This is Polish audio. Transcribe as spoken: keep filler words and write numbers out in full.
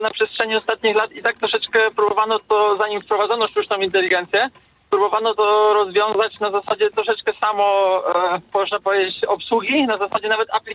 na przestrzeni ostatnich lat i tak troszeczkę próbowano to, zanim wprowadzono sztuczną inteligencję, próbowano to rozwiązać na zasadzie troszeczkę samo, e, można powiedzieć, obsługi, na zasadzie nawet aplikacji.